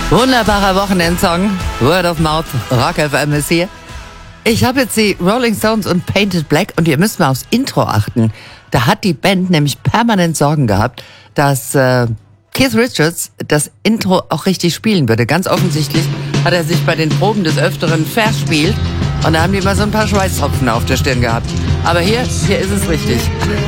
Wunderbarer Wochenendsong. Word of Mouth, Rock FM ist hier. Ich habe jetzt die Rolling Stones und Painted Black und ihr müsst mal aufs Intro achten. Da hat die Band nämlich permanent Sorgen gehabt, dass Keith Richards das Intro auch richtig spielen würde. Ganz offensichtlich hat er sich bei den Proben des Öfteren verspielt und da haben die mal so ein paar Schweißtropfen auf der Stirn gehabt. Aber hier ist es richtig.